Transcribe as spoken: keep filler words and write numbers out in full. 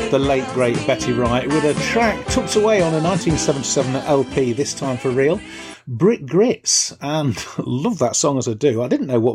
the late, great Betty Wright with a track tucked away on a nineteen seventy-seven L P, this time for real, Brick Grits, and love that song as I do. I didn't know what